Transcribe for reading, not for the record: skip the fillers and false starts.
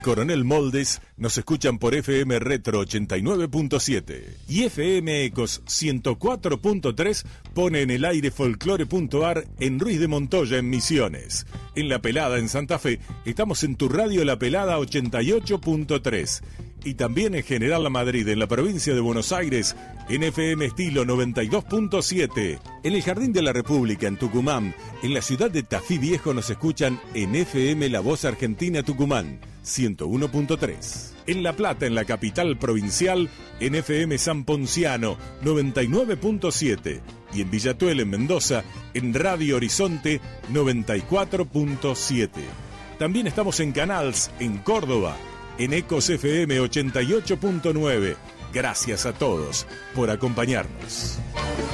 Coronel Moldes nos escuchan por FM Retro 89.7 y FM Ecos 104.3 pone en el aire folclore.ar en Ruiz de Montoya en Misiones. En La Pelada en Santa Fe estamos en tu radio La Pelada 88.3 y también en General La Madrid en la provincia de Buenos Aires en FM Estilo 92.7. En el Jardín de la República en Tucumán, en la ciudad de Tafí Viejo nos escuchan en FM La Voz Argentina Tucumán 101.3. En La Plata, en la capital provincial, en FM San Ponciano 99.7 y en Villatuel, en Mendoza, en Radio Horizonte 94.7. También estamos en Canals, en Córdoba, en Ecos FM 88.9. Gracias a todos por acompañarnos.